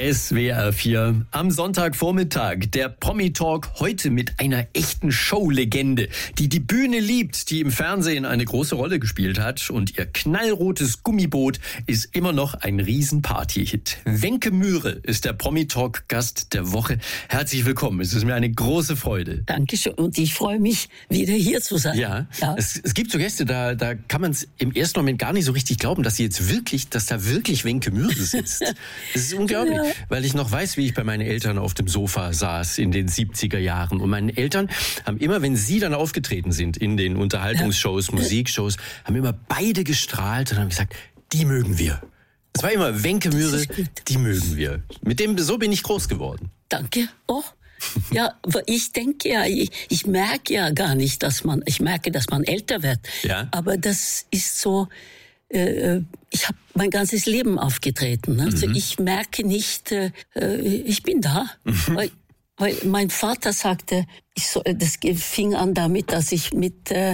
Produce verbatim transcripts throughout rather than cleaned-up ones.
S W R vier am Sonntagvormittag. Der Promi-Talk heute mit einer echten Showlegende, die die Bühne liebt, die im Fernsehen eine große Rolle gespielt hat. Und ihr knallrotes Gummiboot ist immer noch ein Riesen-Party-Hit. Wenke Mühre ist der Promi-Talk-Gast der Woche. Herzlich willkommen. Es ist mir eine große Freude. Dankeschön. Und ich freue mich, wieder hier zu sein. Ja, ja. Es, es gibt so Gäste, da, da kann man es im ersten Moment gar nicht so richtig glauben, dass sie jetzt wirklich, dass da wirklich Wenke Mühre sitzt. Das ist unglaublich, ja. Weil ich noch weiß, wie ich bei meinen Eltern auf dem Sofa saß in den siebziger Jahren. Und meine Eltern haben immer, wenn sie dann aufgetreten sind in den Unterhaltungsshows, ja. Musikshows, haben immer beide gestrahlt und haben gesagt, die mögen wir. Es war immer Wenke Mühre, die mögen wir. Mit dem, so bin ich groß geworden. Danke. Oh. Ja, aber ich denke ja, ich, ich merke ja gar nicht, dass man, ich merke, dass man älter wird. Ja. Aber das ist so, äh, ich habe mein ganzes Leben aufgetreten. Ne? Also mhm. ich merke nicht, äh, ich bin da. Mhm. Weil, weil mein Vater sagte, ich soll, das fing an damit, dass ich mit äh,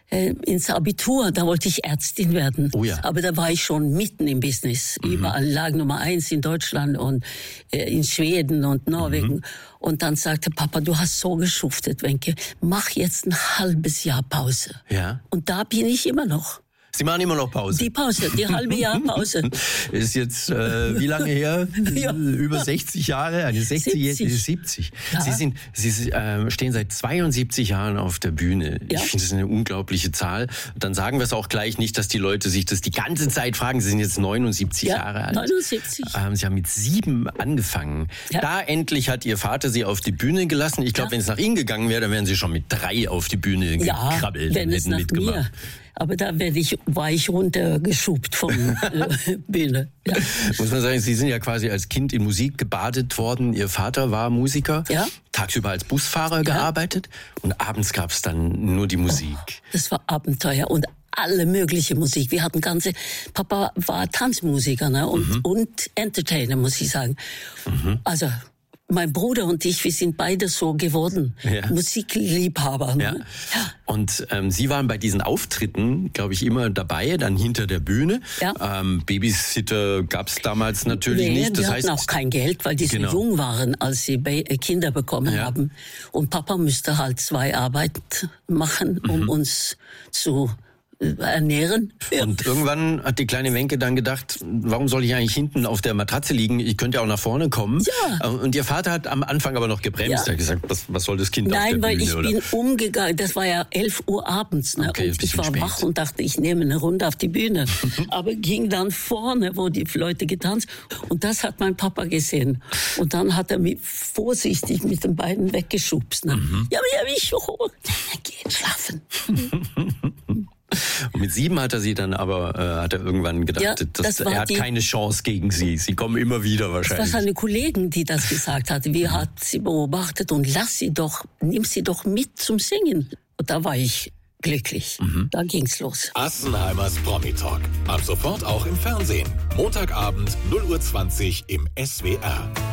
ins Abitur, da wollte ich Ärztin werden. Oh ja. Aber da war ich schon mitten im Business. Mhm. Überall lag Nummer eins in Deutschland und äh, in Schweden und Norwegen. Mhm. Und dann sagte Papa, du hast so geschuftet, Wenke, mach jetzt ein halbes Jahr Pause. Ja. Und da bin ich immer noch. Sie machen immer noch Pause. Die Pause, die halbe Jahr Pause. Ist jetzt, äh, wie lange her? Ja. Über sechzig Jahre, eine sechzigjährige, siebzig. Ja. Sie sind, Sie äh, stehen seit zweiundsiebzig Jahren auf der Bühne. Ja. Ich finde das eine unglaubliche Zahl. Dann sagen wir es auch gleich nicht, dass die Leute sich das die ganze Zeit fragen. Sie sind jetzt neunundsiebzig ja, Jahre alt. neunundsiebzig. Ähm, Sie haben mit sieben angefangen. Ja. Da endlich hat Ihr Vater Sie auf die Bühne gelassen. Ich glaube, ja. wenn es nach Ihnen gegangen wäre, dann wären Sie schon mit drei auf die Bühne ja, gekrabbelt und hätten mitgemacht. Mir. Aber da werde ich, war ich runtergeschubt von äh, Bühne. Ja. Muss man sagen, Sie sind ja quasi als Kind in Musik gebadet worden. Ihr Vater war Musiker, ja. tagsüber als Busfahrer ja. gearbeitet und abends gab es dann nur die Musik. Oh, das war Abenteuer und alle mögliche Musik. Wir hatten ganze, Papa war Tanzmusiker, ne? und, mhm. und Entertainer, muss ich sagen. Mhm. Also mein Bruder und ich, wir sind beide so geworden, ja. Musikliebhaber. Ne? Ja. Ja. Und ähm, Sie waren bei diesen Auftritten, glaube ich, immer dabei, dann hinter der Bühne. Ja. Ähm, Babysitter gab es damals natürlich nee, nicht. Das wir heißt, hatten auch kein Geld, weil die so genau. jung waren, als sie Kinder bekommen ja. haben. Und Papa müsste halt zwei Arbeiten machen, um mhm. uns zu ernähren. Und irgendwann hat die kleine Wenke dann gedacht, warum soll ich eigentlich hinten auf der Matratze liegen? Ich könnte ja auch nach vorne kommen. Ja. Und ihr Vater hat am Anfang aber noch gebremst. Ja. Er hat gesagt, was, was soll das Kind Nein, auf der Bühne? Nein, weil ich oder? bin umgegangen. Das war ja elf Uhr abends. Ne? Okay, und ich war spät. wach und dachte, ich nehme eine Runde auf die Bühne. Aber ging dann vorne, wo die Leute getanzt. Und das hat mein Papa gesehen. Und dann hat er mich vorsichtig mit den beiden weggeschubst. Ne? Mhm. Ja, aber ja, wie schon. Geh schlafen. Und mit sieben hat er sie dann aber, äh, hat er irgendwann gedacht, ja, dass, er hat die, keine Chance gegen sie. Sie kommen immer wieder wahrscheinlich. Das war seine Kollegen, die das gesagt hat. Wir mhm. hat sie beobachtet und lass sie doch, nimm sie doch mit zum Singen. Und da war ich glücklich. Mhm. Da ging's los. Assenheimers Promi-Talk. Ab sofort auch im Fernsehen. Montagabend null Uhr zwanzig im S W R.